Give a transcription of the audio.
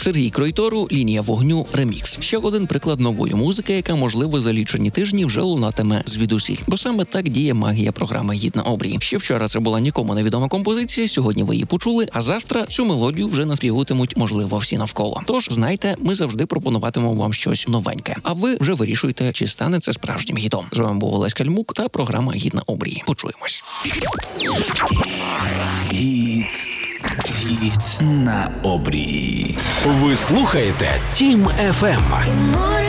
Сергій Кройтору, «Лінія вогню. Ремікс». Ще один приклад нової музики, яка, можливо, за лічені тижні вже лунатиме звідусіль. Бо саме так діє магія програми «Гід на обрії». Ще вчора це була нікому невідома композиція, сьогодні ви її почули, а завтра цю мелодію вже наспіватимуть, можливо, всі навколо. Тож, знайте, ми завжди пропонуватимемо вам щось новеньке. А ви вже вирішуйте, чи стане це справжнім гітом. З вами був Олесь Кальмук та програма «Гід на обрії». Почуємось. Гід на обрії. Ви слухаєте Тім FM.